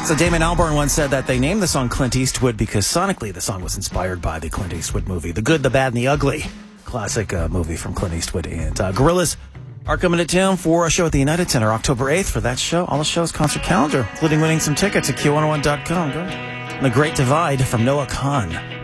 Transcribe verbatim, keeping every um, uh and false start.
So Damon Albarn once said that they named the song Clint Eastwood because sonically the song was inspired by the Clint Eastwood movie, The Good, the Bad, and the Ugly. Classic uh, movie from Clint Eastwood. And uh, Gorillaz are coming to town for a show at the United Center October eighth. For that show, all the show's concert calendar, including winning some tickets at Q one oh one dot com. Go. The Great Divide from Noah Kahn.